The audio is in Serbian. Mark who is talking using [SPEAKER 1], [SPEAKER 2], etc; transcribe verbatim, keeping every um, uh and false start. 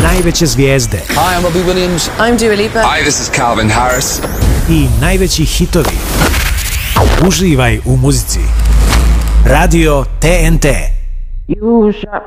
[SPEAKER 1] najveće zvijezde.
[SPEAKER 2] Hi, I'm Robbie Williams.
[SPEAKER 3] I'm Dua Lipa.
[SPEAKER 2] Hi, this is Calvin Harris.
[SPEAKER 1] I najveći hitovi. Uživaj u muzici. Radio T N T.